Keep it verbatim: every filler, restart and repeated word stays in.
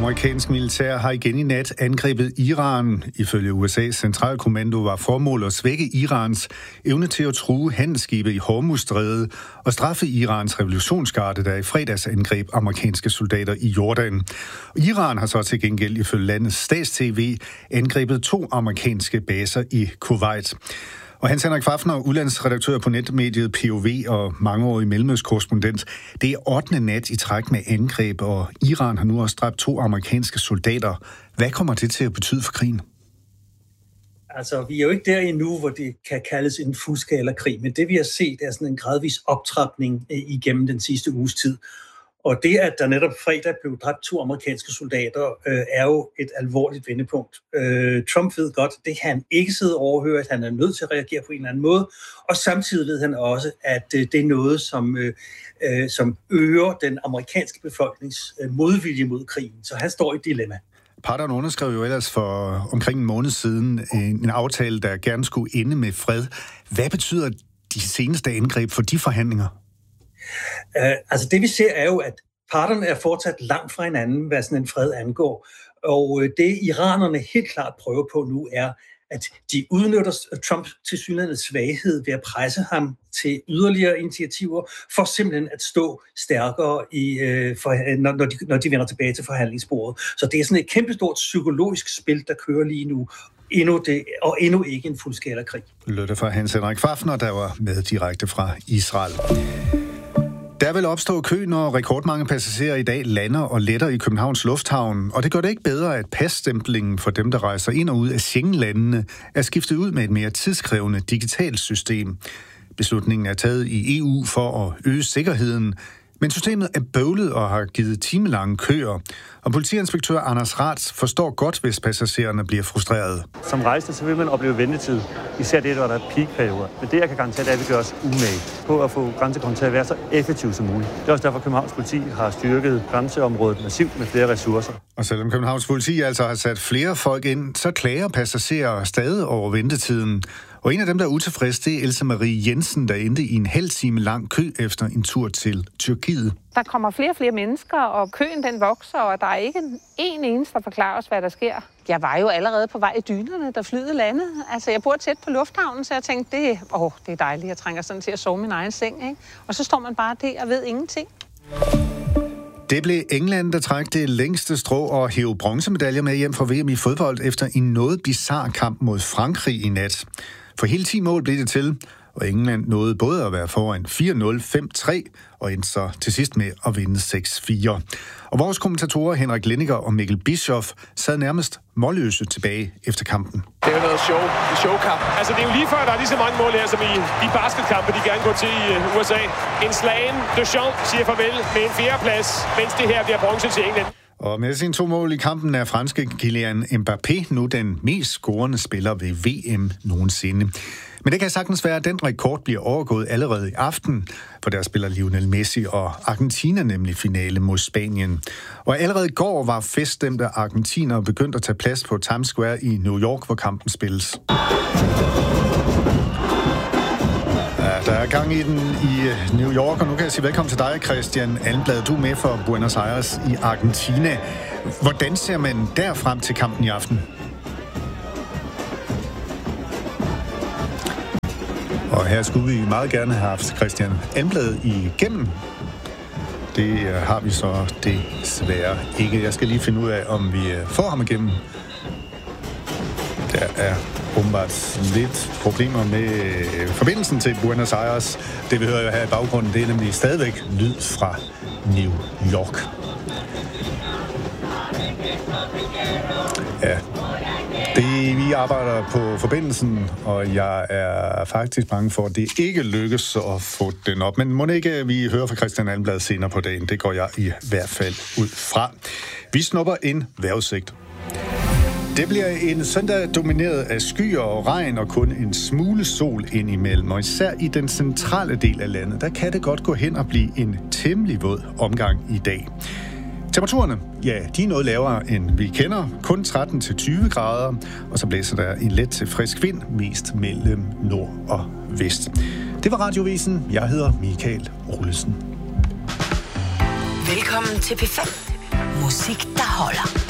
amerikansk militær har igen i nat angrebet Iran. Ifølge U S A's centralkommando var formålet at svække Irans evne til at true handelsskibe i Hormuzstrædet og straffe Irans revolutionsgarde, der i fredags angreb amerikanske soldater i Jordan. Iran har så til gengæld ifølge landets stats-tv angrebet to amerikanske baser i Kuwait. Og Hans Henrik Fafner, udlandsredaktør på netmediet P O V og mangeårig mellemøstkorrespondent. Det er ottende nat i træk med angreb, og Iran har nu også dræbt to amerikanske soldater. Hvad kommer det til at betyde for krigen? Altså, vi er jo ikke der endnu, hvor det kan kaldes en fuldskala-krig, men det vi har set er sådan en gradvis optrapning igennem den sidste uges tid. Og det, at der netop fredag blev dræbt to amerikanske soldater, øh, er jo et alvorligt vendepunkt. Øh, Trump ved godt, det kan han ikke sidde og overhøre, at han er nødt til at reagere på en eller anden måde. Og samtidig ved han også, at øh, det er noget, som, øh, øh, som øger den amerikanske befolknings øh, modvilje mod krigen. Så han står i et dilemma. Parterne underskrev jo ellers for omkring en måned siden en, en aftale, der gerne skulle ende med fred. Hvad betyder de seneste angreb for de forhandlinger? Uh, altså det vi ser er jo, at parterne er fortsat langt fra hinanden, hvad sådan en fred angår. Og uh, det iranerne helt klart prøver på nu er, at de udnytter Trumps tilsyneladende svaghed ved at presse ham til yderligere initiativer, for simpelthen at stå stærkere, i, uh, for, når, når, de, når de vender tilbage til forhandlingsbordet. Så det er sådan et kæmpestort psykologisk spil, der kører lige nu. Endnu det, og endnu ikke en fuldskala-krig. Lød fra Hans Henrik Fafner, der var med direkte fra Israel. Der vil opstå kø, når rekordmange passagerer i dag lander og letter i Københavns Lufthavn, og det gør det ikke bedre, at passtemplingen for dem, der rejser ind og ud af Schengen-landene, er skiftet ud med et mere tidskrævende digitalt system. Beslutningen er taget i E U for at øge sikkerheden, men systemet er bøvlet og har givet timelange køer. Og politiinspektør Anders Rath forstår godt, hvis passagererne bliver frustrerede. Som rejsende, så vil man opleve ventetid. Især det, hvor der er peakperioder. Men det, jeg kan garantere, det er, at vi gør os umage på at få grænsekontrol til at være så effektiv som muligt. Det er også derfor, at Københavns politi har styrket grænseområdet massivt med flere ressourcer. Og selvom Københavns politi altså har sat flere folk ind, så klager passagerer stadig over ventetiden. Og en af dem, der er utilfreds, det er Else Marie Jensen, der endte i en halv time lang kø efter en tur til Tyrkiet. Der kommer flere og flere mennesker, og køen den vokser, og der er ikke en eneste, der forklarer os, hvad der sker. Jeg var jo allerede på vej i dynerne, da flyet landede. Altså, jeg bor tæt på lufthavnen, så jeg tænkte, det, åh, det er dejligt, jeg trænger sådan til at sove min egen seng, ikke? Og så står man bare der og ved ingenting. Det blev England, der trak det længste strå og hævde bronzemedaljer med hjem fra V M i fodbold efter en noget bizarre kamp mod Frankrig i nat. For hele ti mål blev det til, og England nåede både at være foran fire nul, fem tre og endte så til sidst med at vinde seks fire. Og vores kommentatorer Henrik Lindiger og Mikkel Bischoff sad nærmest målløse tilbage efter kampen. Det er jo noget show, en showkamp. Altså det er jo lige før, der er lige så mange mål her, som i de basketkampe, de gerne går til i U S A. En slagen Deschamps siger farvel med en fjerdeplads, mens det her bliver bronze til England. Og med sine to mål i kampen er franske Kylian Mbappé nu den mest scorende spiller ved V M nogensinde. Men det kan sagtens være, at den rekord bliver overgået allerede i aften, for der spiller Lionel Messi og Argentina nemlig finale mod Spanien. Og allerede i går var feststemte argentinere begyndt at tage plads på Times Square i New York, hvor kampen spilles. Ja, der er gang i den i New York, og nu kan jeg sige velkommen til dig, Christian Almblad. Du er med for Buenos Aires i Argentina. Hvordan ser man der frem til kampen i aften? Og her skulle vi meget gerne have haft Christian Almblad igennem. Det har vi så desværre ikke. Jeg skal lige finde ud af, om vi får ham igennem. Der er åbenbart lidt problemer med forbindelsen til Buenos Aires. Det vi hører her i baggrunden, det er nemlig stadigvæk lyd fra New York. Ja, det, vi arbejder på forbindelsen, og jeg er faktisk bange for, at det ikke lykkes at få den op. Men må ikke vi hører fra Christian Almblad senere på dagen? Det går jeg i hvert fald ud fra. Vi snupper en vejrudsigt. Det bliver en søndag domineret af skyer og regn og kun en smule sol indimellem. Og især i den centrale del af landet, der kan det godt gå hen og blive en temmelig våd omgang i dag. Temperaturerne, ja, de er noget lavere, end vi kender. Kun tretten til tyve grader, og så blæser der en let til frisk vind, mest mellem nord og vest. Det var Radiovisen. Jeg hedder Michael Olesen. Velkommen til P fem. Musik, der holder.